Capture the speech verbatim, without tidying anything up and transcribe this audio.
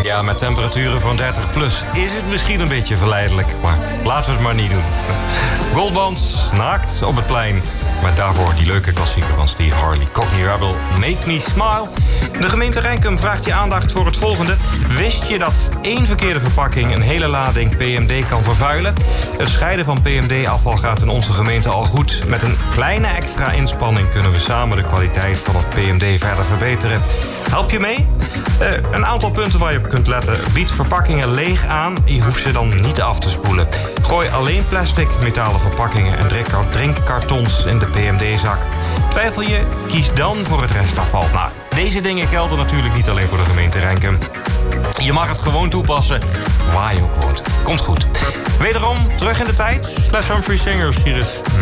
Ja, met temperaturen van dertig plus is het misschien een beetje verleidelijk. Maar laten we het maar niet doen. Goldband, naakt op het plein. Maar daarvoor die leuke klassieker van Steve Harley. Cockney Rebel, Make Me Smile. De gemeente Renkum vraagt je aandacht voor het volgende. Wist je dat één verkeerde verpakking een hele lading P M D kan vervuilen? Het scheiden van P M D-afval gaat in onze gemeente al goed. Met een kleine extra inspanning kunnen we samen de kwaliteit van het P M D verder verbeteren. Help je mee? Uh, een aantal punten waar je op kunt letten. Bied verpakkingen leeg aan. Je hoeft ze dan niet af te spoelen. Gooi alleen plastic, metalen verpakkingen en drinkkartons in de P M D-zak. Twijfel je? Kies dan voor het restafval. Nou, deze dingen gelden natuurlijk niet alleen voor de gemeente Renkum. Je mag het gewoon toepassen waar je ook woont. Komt goed. Wederom, terug in de tijd. Les Humphrey Singers. Hier is